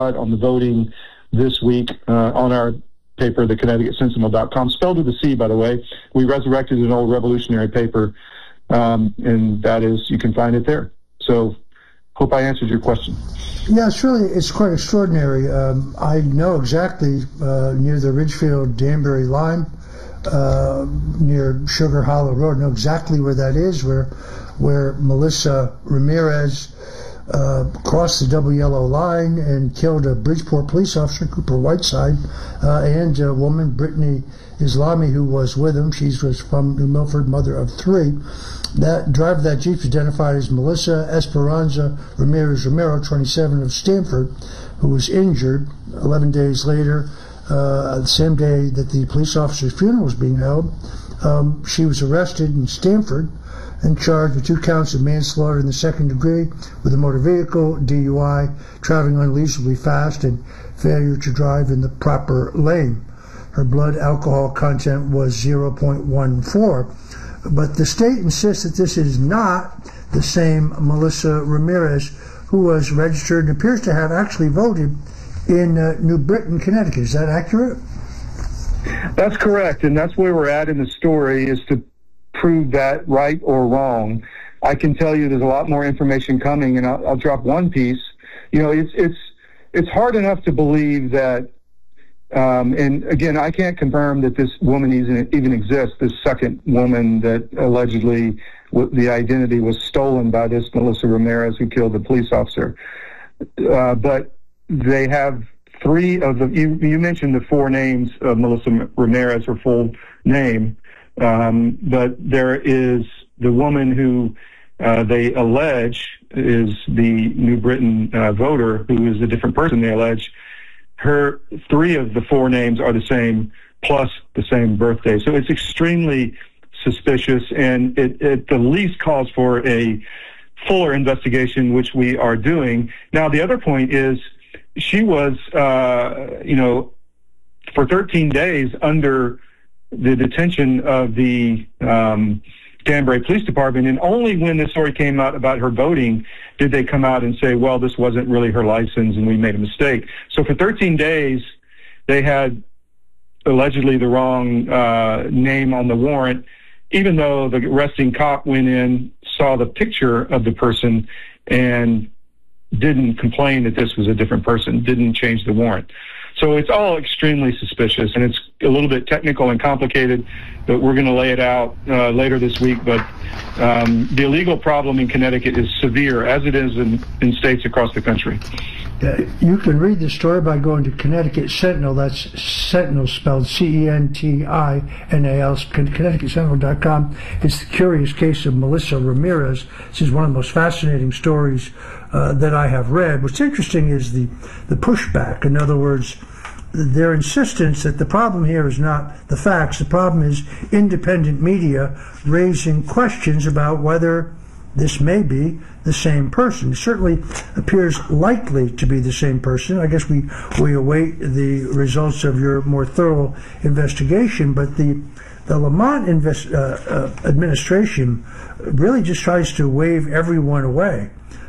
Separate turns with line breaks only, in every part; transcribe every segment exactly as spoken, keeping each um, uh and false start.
on the voting this week uh, on our paper, the Connecticut Sentinel dot com, spelled with a C, by the way. We resurrected an old revolutionary paper, um, and that is, you can find it there. So hope I answered your question.
Yeah, it's really, it's quite extraordinary. Um, I know exactly uh, near the Ridgefield Danbury line, uh, near Sugar Hollow Road, I know exactly where that is, where where Melissa Ramirez uh, crossed the double yellow line and killed a Bridgeport police officer, Cooper Whiteside, uh, and a woman, Brittany Islami, who was with him. She was from New Milford, mother of three. That driver of that Jeep was identified as Melissa Esperanza Ramirez Romero, twenty-seven, of Stamford, who was injured. eleven days later, uh, the same day that the police officer's funeral was being held, um, she was arrested in Stamford and charged with two counts of manslaughter in the second degree with a motor vehicle, D U I, traveling unreasonably fast, and failure to drive in the proper lane. Her blood alcohol content was zero point one four. But the state insists that this is not the same Melissa Ramirez who was registered and appears to have actually voted in uh, New Britain, Connecticut. Is that accurate?
That's correct, and that's where we're at in the story, is to prove that right or wrong. I can tell you there's a lot more information coming, and I'll, I'll drop one piece. You know, it's it's it's hard enough to believe that. Um, and again, I can't confirm that this woman even, even exists, this second woman that allegedly w the identity was stolen by this Melissa Ramirez who killed the police officer. Uh, but they have three of the, you, you mentioned the four names of Melissa Ramirez, her full name, um, but there is the woman who uh, they allege is the New Britain uh, voter, who is a different person, they allege. Her three of the four names are the same, plus the same birthday. So it's extremely suspicious, and it at the least calls for a fuller investigation, which we are doing. Now, the other point is she was, uh, you know, for thirteen days under the detention of the um, Danbury Police Department, and only when the story came out about her voting did they come out and say, well, this wasn't really her license and we made a mistake. So for thirteen days, they had allegedly the wrong uh, name on the warrant, even though the arresting cop went in, saw the picture of the person, and didn't complain that this was a different person, didn't change the warrant. So it's all extremely suspicious, and it's a little bit technical and complicated, but we're going to lay it out uh, later this week. But um, the illegal problem in Connecticut is severe, as it is in, in states across the country.
Uh, you can read the story by going to Connecticut Sentinel. That's Sentinel spelled C E N T I N A L, Connecticut Sentinel dot com. It's the curious case of Melissa Ramirez. This is one of the most fascinating stories uh, that I have read. What's interesting is the, the pushback. In other words, their insistence that the problem here is not the facts. The problem is independent media raising questions about whether this may be the same person. It certainly appears likely to be the same person. I guess we, we await the results of your more thorough investigation, but the, the Lamont invest, uh, uh, administration really just tries to wave everyone away.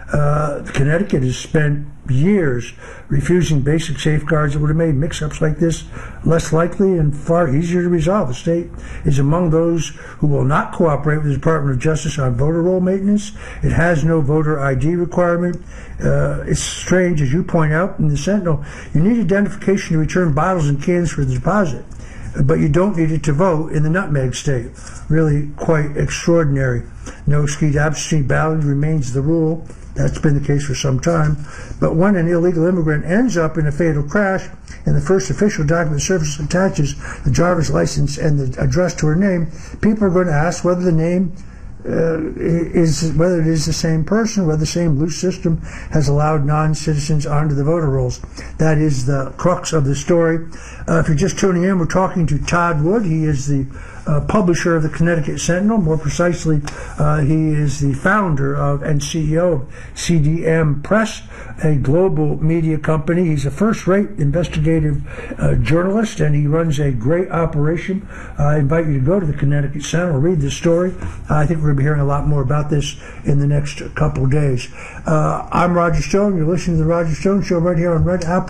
Uh, Connecticut has spent years refusing basic safeguards that would have made mix-ups like this less likely and far easier to resolve. The state is among those who will not cooperate with the Department of Justice on voter roll maintenance. It has no voter I D requirement. Uh, it's strange, as you point out in the Sentinel, you need identification to return bottles and cans for the deposit, but you don't need it to vote in the nutmeg state. Really quite extraordinary. No skeet absentee ballot remains the rule. That's been the case for some time. But when an illegal immigrant ends up in a fatal crash and the first official document the service attaches the driver's license and the address to her name, people are going to ask whether the name uh, is, whether it is the same person, whether the same loose system has allowed non-citizens onto the voter rolls. That is the crux of the story. Uh, if you're just tuning in, we're talking to Todd Wood. He is the uh, publisher of the Connecticut Sentinel. More precisely, uh, he is the founder of and C E O of C D M Press, a global media company. He's a first-rate investigative uh, journalist, and he runs a great operation. I invite you to go to the Connecticut Sentinel, read the story. I think we're going to be hearing a lot more about this in the next couple of days. Uh, I'm Roger Stone. You're listening to the Roger Stone Show right here on Red Apple